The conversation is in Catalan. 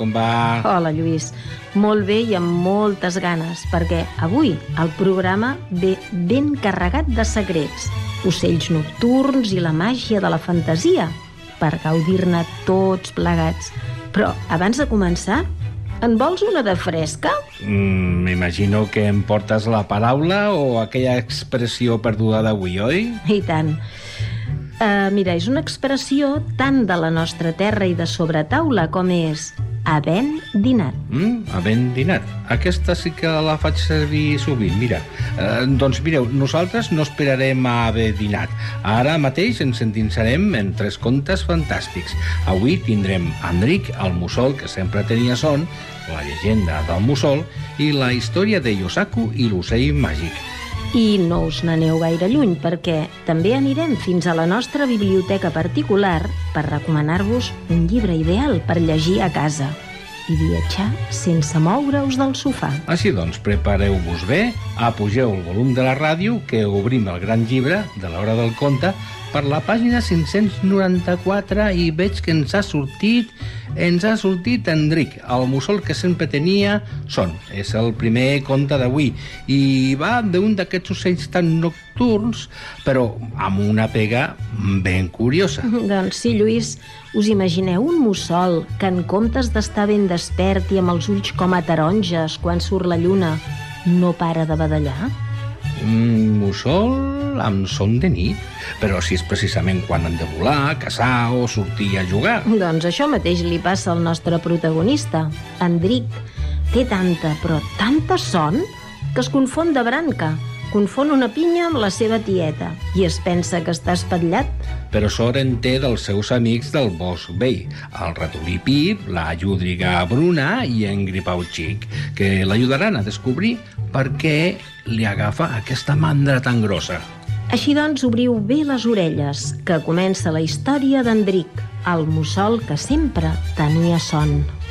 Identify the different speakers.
Speaker 1: com va?
Speaker 2: Hola, Lluís. Molt bé i amb moltes ganes, perquè avui el programa ve ben carregat de secrets, ocells nocturns i la màgia de la fantasia, per gaudir-ne tots plegats. Però abans de començar, en vols una de fresca?
Speaker 1: M'imagino que em portes la paraula o aquella expressió perduda d'avui, oi?
Speaker 2: I tant. Mira, és una expressió tant de la nostra terra i de sobretaula com és havent dinat.
Speaker 1: Havent dinat. Aquesta sí que la faig servir sovint, mira. Doncs mireu, nosaltres no esperarem a haver dinat. Ara mateix ens endinsarem en 3 contes fantàstics. Avui tindrem Enric, el mussol que sempre tenia son, la llegenda del mussol i la història de Yosaku i l'ocell màgic.
Speaker 2: I no us n'aneu gaire lluny, perquè també anirem fins a la nostra biblioteca particular per recomanar-vos un llibre ideal per llegir a casa i viatjar sense moure-us del sofà.
Speaker 1: Així doncs, prepareu-vos bé, apugeu el volum de la ràdio, que obrim el gran llibre de l'Hora del Conte per la pàgina 594 i veig que ens ha sortit Enric, el mussol que sempre tenia son. És el primer conte d'avui i va d'un d'aquests ocells tan nocturns, però amb una pega ben curiosa.
Speaker 2: Doncs sí, Lluís, us imagineu un mussol que en comptes d'estar ben despert i amb els ulls com a taronges quan surt la lluna, no para de badallar?
Speaker 1: Mussol amb son de nit, però si és precisament quan han de volar, caçar o sortir a jugar.
Speaker 2: Doncs això mateix li passa al nostre protagonista, Enric. Té tanta, però tanta son, que es confon de branca. Confon una pinya amb la seva tieta i es pensa que està espatllat.
Speaker 1: Però sort en té dels seus amics del bosc vell, el ratolí Pip, la llúdriga Bruna i en Gripau Xic, que l'ajudaran a descobrir per què li agafa aquesta mandra tan grossa.
Speaker 2: Així doncs, obriu bé les orelles, que comença la història d'Enric, el mussol que sempre tenia son.